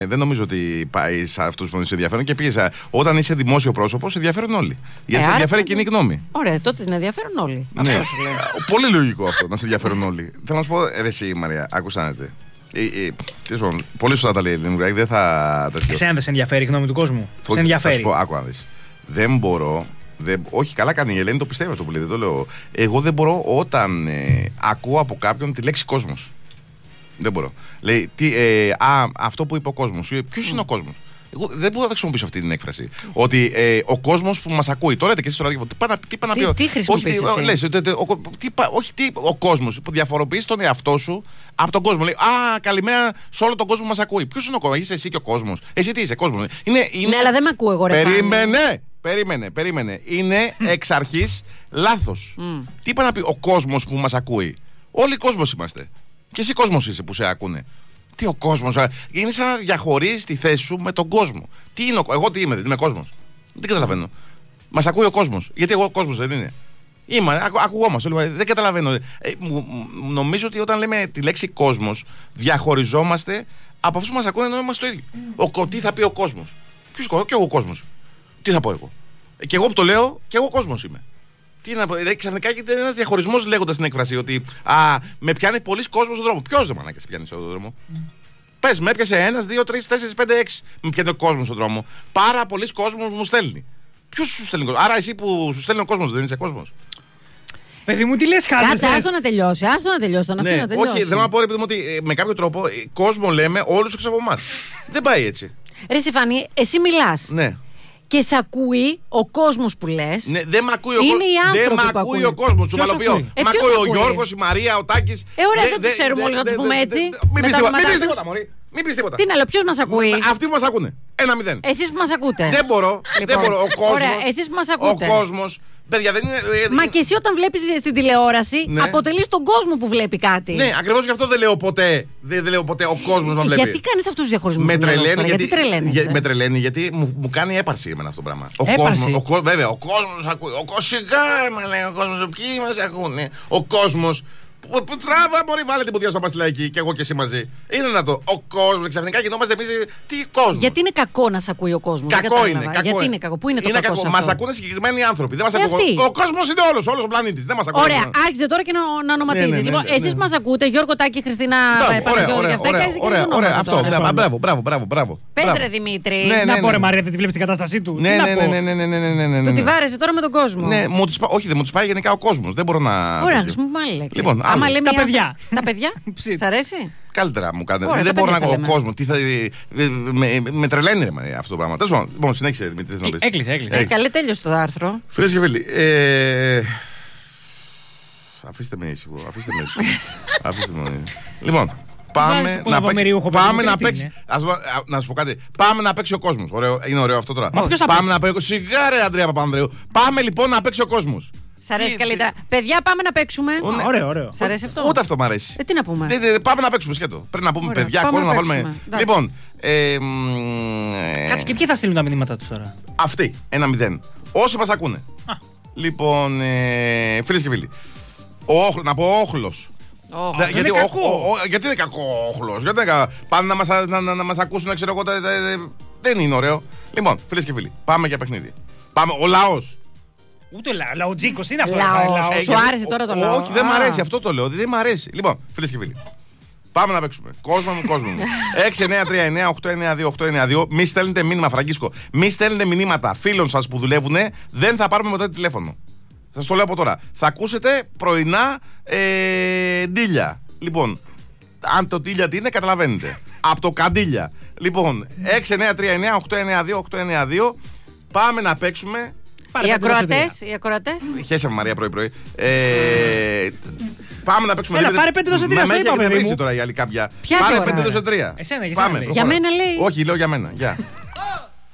Δεν νομίζω ότι πάει σε αυτούς που σε ενδιαφέρουν και πήγε. Όταν είσαι δημόσιο πρόσωπο, σε ενδιαφέρουν όλοι. Γιατί σε ενδιαφέρει κοινή γνώμη. Ωραία, τότε να ενδιαφέρουν όλοι. Ναι. Πολύ λογικό αυτό, να σε ενδιαφέρουν όλοι. Θέλω να σου πω, εσύ Μαρία, άκουσανετε. Πολύ σωστά τα λέει η Ελληνική, δεν θα. Εσένα δεν σε ενδιαφέρει η γνώμη του κόσμου. Σε ενδιαφέρει. Θα σου πω, άκου να δεις. Δεν μπορώ. Όχι, καλά κάνει η Ελένη, το πιστεύει αυτό που λέει, δεν το λέω. Εγώ δεν μπορώ όταν ακούω από κάποιον τη λέξη κόσμος. Δεν μπορώ. Λέει, αυτό που είπε ο κόσμος. Ποιος είναι ο κόσμος? Εγώ δεν μπορώ να χρησιμοποιήσω αυτή την έκφραση. Ότι ο κόσμος που μας ακούει. Το λέτε και εσείς στο ραδιόφωνο. Τι πάνε να πει. Τι χρησιμοποιήσεις? Ο κόσμος που διαφοροποιείς τον εαυτό σου από τον κόσμο. Λέει, καλημέρα σε όλο τον κόσμο που μας ακούει. Ποιος είναι ο κόσμος? Είσαι εσύ και ο κόσμος. Εσύ τι είσαι, κόσμος? Ναι, αλλά δεν με ακούω εγώ, ρε. Περίμενε. Είναι εξ αρχής λάθος. Τι είπα να πει ο κόσμος που μας ακούει? Όλοι κόσμος είμαστε. Και εσύ κόσμος είσαι που σε ακούνε. Τι ο κόσμος? Είναι σαν να διαχωρίζεις τη θέση σου με τον κόσμο. Τι είναι εγώ τι είμαι κόσμος? Δεν καταλαβαίνω. Μας ακούει ο κόσμος. Γιατί εγώ ο κόσμος δεν είναι? Ακουγόμαστε. Δεν καταλαβαίνω. Νομίζω ότι όταν λέμε τη λέξη κόσμος, διαχωριζόμαστε από αυτούς που μας ακούνε, ενώ είμαστε το ίδιο. Τι θα πει ο κόσμος? Ποιος κόσμος? Και εγώ κόσμος. Τι θα πω εγώ? Και εγώ που το λέω, και εγώ κόσμος είμαι. Τι να πω, ξαφνικά γίνεται ένας διαχωρισμός λέγοντας την έκφραση ότι με πιάνει πολλοί κόσμος στον δρόμο. Ποιος δεν μ' ανάγκασε πιάνει στον δρόμο? Πες, με έπιασε 1, 2, 3, 4, 5, 6. Με πιάνει ο κόσμος στον δρόμο. Πάρα πολλοί κόσμος μου στέλνει. Ποιος σου στέλνει κόσμο? Άρα εσύ που σου στέλνει ο κόσμος δεν είσαι κόσμος? Παιδί μου, τι λες, χάλασε? Κάτσε, άστο να τελειώσει. Όχι, θέλω να πω, επειδή ότι με κάποιο τρόπο κόσμο λέμε όλους εξ από εμάς. Δεν πάει έτσι. Ρε Σιφάνη, εσύ μιλάς. Ναι. Και σε ακούει ο κόσμος που λες. Ναι, δεν μ' ακούει ο κόσμος. Δεν μ' ακούει ο κόσμος. Σου μαλοποιώ. Μ' ακούει ο Γιώργος, η Μαρία, ο Τάκης. Ωραία, δεν τους ξέρουμε όλοι να τους πούμε έτσι. Μην πεις τίποτα, μωρή. Μην πεις τίποτα. Τι να λέω, ποιος μας ακούει? Αυτοί που μας ακούνε. 1-0. Εσείς που μας ακούτε. Δεν μπορώ. Ο κόσμος. Ωραία, εσείς που μας ακούτε. Ο κόσμος. Παιδιά, δεν είναι. Μα και εσύ όταν βλέπεις στην τηλεόραση, αποτελείς τον κόσμο που βλέπει κάτι. Ναι, ακριβώς γι' αυτό δεν λέω ποτέ. Δεν λέω ποτέ ο κόσμος να βλέπει. Γιατί κάνεις αυτούς τους διαχωρισμούς? Με τρελαίνει, γιατί μου κάνει έπαρση εμένα αυτό το πράγμα. Βέβαια, ο κόσμος ακούει. Σιγά, μα λέει ο κόσμος. Ποιοι μας ακούνε? Ο κόσμος. Τράβα, μπορεί, βάλε την πουδιά στο παστιλάκι και εγώ και εσύ μαζί. Είναι να το. Ο κόσμος, ξαφνικά γινόμαστε εμείς. Τι κόσμο? Γιατί είναι κακό να σε ακούει ο κόσμος? Κακό είναι. Γιατί είναι κακό? Πού είναι το κακό? Μας ακούνε συγκεκριμένοι άνθρωποι. Δεν μας ακούνε. Ο κόσμος είναι όλος ο πλανήτης. Δεν μας ακούνε. Ωραία, άρχισε τώρα και να ονοματίζει. Λοιπόν, εσείς που μας ακούτε, Γιώργο Τάκη, Χριστίνα Παναγιώτη, ωραία, αυτό. Μπράβο. Πες ρε Δημήτρη. Να πω ρε Μαρία, δεν τη βλέπεις την κατάστασή του? Ναι. Του τη βάρεσε τώρα με τον κόσμο. Όχι, δεν μου τους πάει γενικά ο κόσμος. Δεν μπορώ να. Ωραία, χρησιμοποιούμε άλλη λέξη. Λοιπόν, τα παιδιά. Τα παιδιά, σ' αρέσει? Καλύτερα μου κάνετε. Δεν μπορώ να ακούω κόσμο. Με τρελαίνει αυτό το πράγμα. Τέλος πάντων, λοιπόν, συνέχισε Δημήτρη. Έκλεισε. Καλέ, τέλειωσε το άρθρο. Φίλες και φίλοι. Αφήστε με ήσυχο. Λοιπόν, πάμε να παίξει. Να σου πω κάτι. Πάμε να παίξει ο κόσμος. Είναι ωραίο αυτό τώρα. Πάμε να παίξει. Σιγά ρε Αντρέα Παπανδρέου. Πάμε λοιπόν να παίξει ο κόσμος. Σ' αρέσει καλύτερα? Παιδιά, πάμε να παίξουμε. Ωραίο. Σ' αρέσει αυτό? Ούτε αυτό μ' αρέσει. Τι να πούμε? Πάμε να παίξουμε σκέτο. Πρέπει να πούμε παιδιά, κόσμο να βάλουμε. Λοιπόν. Κάτσε, και ποιοι θα στείλουν τα μηνύματα του τώρα? Αυτοί. 1-0. Όσοι μας ακούνε. Λοιπόν, φίλες και φίλοι. Να πω όχλος. Γιατί είναι κακό όχλος? Πάνε να μας ακούσουν, ξέρω εγώ. Δεν είναι ωραίο. Λοιπόν, φίλες και φίλοι, πάμε για παιχνίδι. Ο λαός. Ούτε λαοτζίκος, τι είναι αυτό? Σου άρεσε τώρα το λαό? Όχι, δεν μ' αρέσει αυτό το λέω. Δεν μ' αρέσει. Λοιπόν, φίλες και φίλοι, πάμε να παίξουμε. Κόσμο μου. 6-9-3-9-8-9-2-8-9-2. Μη στέλνετε μήνυμα, Φραγκίσκο. Μη στέλνετε μηνύματα φίλων σας που δουλεύουν. Δεν θα πάρουμε ποτέ τηλέφωνο. Σας το λέω από τώρα. Θα ακούσετε πρωινά ντίλια. Λοιπόν, αν το ντίλια τι είναι, καταλαβαίνετε. Από το καντίλια. Λοιπόν, 6-9-3-9-8-9-2-8-9-2. Πάμε να παίξουμε. Οι ακροατές. Χαίρεσαι Μαρία πρωί. Πάμε να παίξουμε. Έλα, πάρε 5 δώσε 3 στο είπα, παιδί μου. Τώρα η άλλη κάποια. Ποια πάρε τώρα? 5 δώσε 3. Εσένα, Πάμε. Για μένα λέει. Όχι, λέω για μένα.